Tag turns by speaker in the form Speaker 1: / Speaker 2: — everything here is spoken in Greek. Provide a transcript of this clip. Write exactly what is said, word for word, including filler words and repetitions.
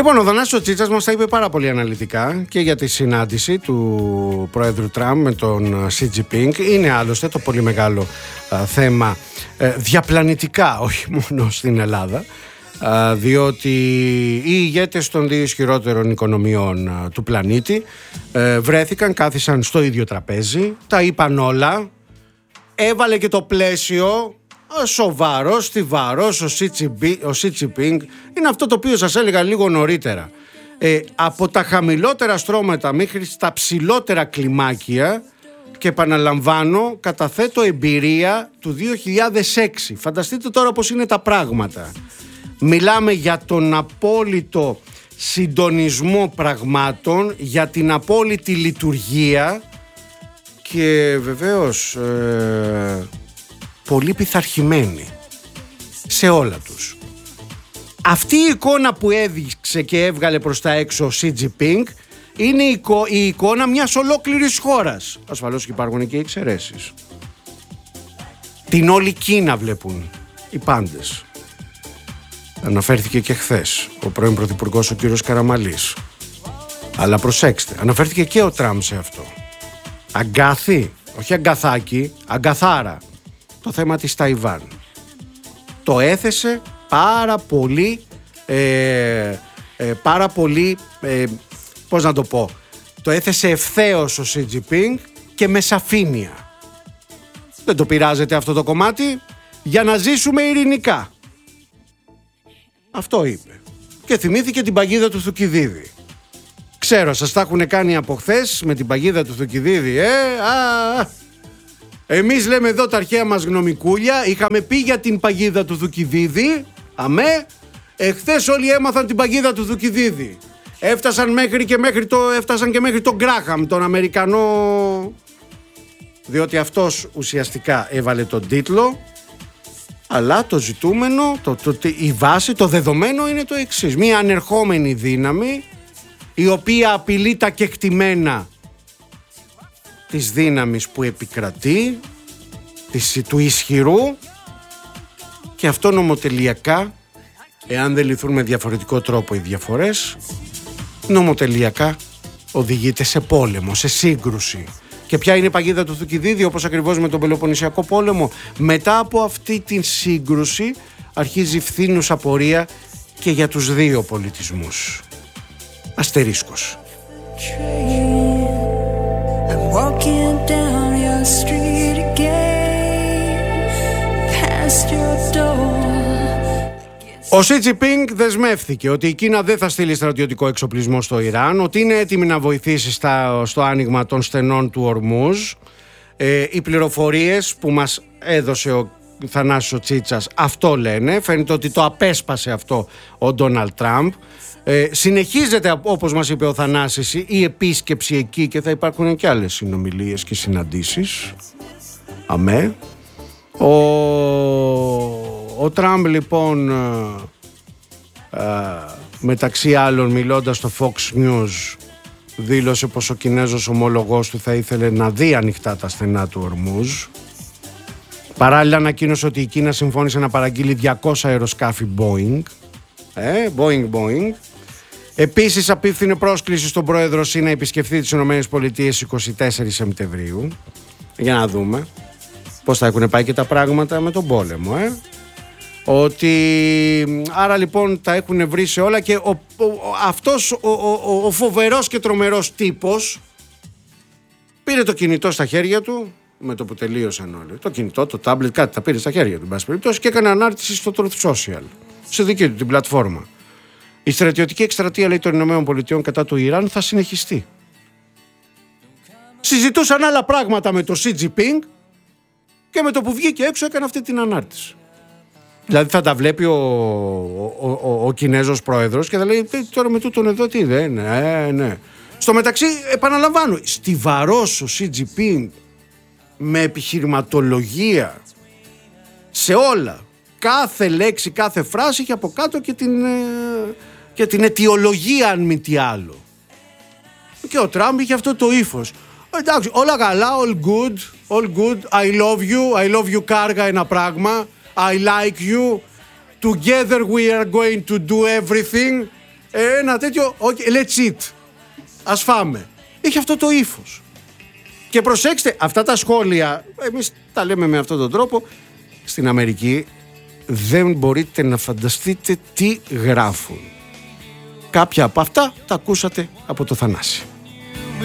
Speaker 1: Λοιπόν, ο Θανάσης ο Τσίτσας μας τα είπε πάρα πολύ αναλυτικά και για τη συνάντηση του Πρόεδρου Τραμπ με τον Σι Τζινπίνγκ. Είναι άλλωστε το πολύ μεγάλο α, θέμα ε, διαπλανητικά, όχι μόνο στην Ελλάδα, α, διότι οι ηγέτες των δύο ισχυρότερων οικονομιών α, του πλανήτη ε, βρέθηκαν, κάθισαν στο ίδιο τραπέζι, τα είπαν όλα, έβαλε και το πλαίσιο. Σοβαρός, στιβαρός, ο Σι Τζινπίνγκ είναι αυτό το οποίο σας έλεγα λίγο νωρίτερα. Ε, από τα χαμηλότερα στρώματα μέχρι στα ψηλότερα κλιμάκια, και επαναλαμβάνω, καταθέτω εμπειρία του δύο χιλιάδες έξι. Φανταστείτε τώρα πώς είναι τα πράγματα. Μιλάμε για τον απόλυτο συντονισμό πραγμάτων, για την απόλυτη λειτουργία και βεβαίως... Ε, πολύ πειθαρχημένοι σε όλα τους. Αυτή η εικόνα που έδειξε και έβγαλε προς τα έξω ο Σι Τζινπίνγκ είναι η, εικο, η εικόνα μιας ολόκληρης χώρας. Ασφαλώς και υπάρχουν και εξαιρέσεις. Την όλη Κίνα βλέπουν οι πάντες. Αναφέρθηκε και χθες ο πρώην πρωθυπουργός ο κύριος Καραμαλής. Αλλά προσέξτε, αναφέρθηκε και ο Τραμπ σε αυτό. Αγκάθι, όχι αγκαθάκι, αγκαθάρα. Το θέμα της Ταϊβάν. Το έθεσε πάρα πολύ, ε, ε, πάρα πολύ, ε, πώς να το πω, το έθεσε ευθέως ο Σι Τζινπίνγκ και με σαφήνεια. Δεν το πειράζεται αυτό το κομμάτι, για να ζήσουμε ειρηνικά. Αυτό είπε. Και θυμήθηκε την παγίδα του Θουκυδίδη. Ξέρω, σας τα έχουν κάνει από χθες με την παγίδα του Θουκυδίδη, ε, α, εμείς λέμε εδώ τα αρχαία μας γνωμικούλια, είχαμε πει για την παγίδα του Θουκυδίδη, αμέ, εχθές όλοι έμαθαν την παγίδα του Θουκυδίδη. Έφτασαν μέχρι και μέχρι το, έφτασαν και μέχρι τον Γκράχαμ, τον Αμερικανό, διότι αυτός ουσιαστικά έβαλε τον τίτλο, αλλά το ζητούμενο, το, το, το, η βάση, το δεδομένο είναι το εξής. Μια ανερχόμενη δύναμη, η οποία απειλεί τα κεκτημένα της δύναμης που επικρατεί, της, του ισχυρού, και αυτό νομοτελειακά, εάν δεν λυθούν με διαφορετικό τρόπο οι διαφορές, νομοτελειακά οδηγείται σε πόλεμο, σε σύγκρουση. Και ποια είναι η παγίδα του Θουκυδίδη, όπως ακριβώς με τον Πελοποννησιακό πόλεμο? Μετά από αυτή την σύγκρουση αρχίζει φθήνουσα πορεία και για τους δύο πολιτισμούς. Αστερίσκος. Walking down your street again, past your door. Ο Σι Τζινπίνγκ δεσμεύθηκε ότι η Κίνα δεν θα στείλει στρατιωτικό εξοπλισμό στο Ιράν, ότι είναι έτοιμη να βοηθήσει στα, στο άνοιγμα των στενών του Ορμούζ. Ε, οι πληροφορίες που μας έδωσε ο Θανάσης ο Τσίτσας αυτό λένε. Φαίνεται ότι το απέσπασε αυτό ο Ντόναλντ Τραμπ. Ε, συνεχίζεται, όπως μας είπε ο Θανάσης, η επίσκεψη εκεί και θα υπάρχουν και άλλες συνομιλίες και συναντήσεις. Αμέ. Ο, ο Τραμπ λοιπόν ε, μεταξύ άλλων, μιλώντας στο Fox News, δήλωσε πως ο Κινέζος ομόλογός του θα ήθελε να δει ανοιχτά τα στενά του Ορμούζ. Παράλληλα ανακοίνωσε ότι η Κίνα συμφώνησε να παραγγείλει διακόσια αεροσκάφη Boeing. Ε, Boeing, Boeing. Επίσης απίφθινε πρόσκληση στον πρόεδρο Σι να επισκεφθεί τις ΗΠΑ είκοσι τέσσερις Σεπτεμβρίου. Για να δούμε πώς θα έχουν πάει και τα πράγματα με τον πόλεμο. Ε. Ότι άρα λοιπόν τα έχουν βρει σε όλα και ο, ο, αυτός ο, ο, ο φοβερός και τρομερός τύπος πήρε το κινητό στα χέρια του με το που τελείωσαν όλοι. Το κινητό, το τάμπλετ, κάτι τα πήρε στα χέρια του, εν πάση περιπτώσει, και έκανε ανάρτηση στο Truth Social, σε δική του την πλατφόρμα. Η στρατιωτική εκστρατεία, λέει, των ΗΠΑ κατά του Ιράν θα συνεχιστεί. Συζητούσαν άλλα πράγματα με το Σι Τζινπίνγκ και με το που βγήκε έξω έκανε αυτή την ανάρτηση. Δηλαδή θα τα βλέπει ο, ο, ο, ο Κινέζος πρόεδρος και θα λέει τώρα με τούτον εδώ τι δεν είναι. Ναι, ναι. Στο μεταξύ, επαναλαμβάνω, στιβαρός ο Σι Τζινπίνγκ με επιχειρηματολογία σε όλα. Κάθε λέξη, κάθε φράση και από κάτω και την, και την αιτιολογία, αν μη τι άλλο. Και ο Τραμπ είχε αυτό το ύφος. Εντάξει, όλα καλά, all good, all good, I love you, I love you κάργα ένα πράγμα, I like you, together we are going to do everything ένα τέτοιο, okay, let's eat, ας φάμε. Έχει αυτό το ύφος. Και προσέξτε, αυτά τα σχόλια, εμείς τα λέμε με αυτόν τον τρόπο, στην Αμερική δεν μπορείτε να φανταστείτε τι γράφουν. Κάποια από αυτά τα ακούσατε από το Θανάση.